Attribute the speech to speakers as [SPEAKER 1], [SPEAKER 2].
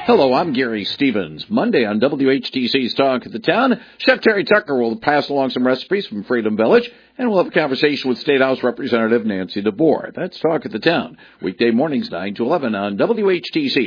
[SPEAKER 1] Hello, I'm Gary Stevens. Monday on WHTC's Talk of the Town, Chef Terry Tucker will pass along some recipes from Freedom Village, and we'll have a conversation with State House Representative Nancy DeBoer. That's Talk of the Town, weekday mornings 9 to 11 on WHTC.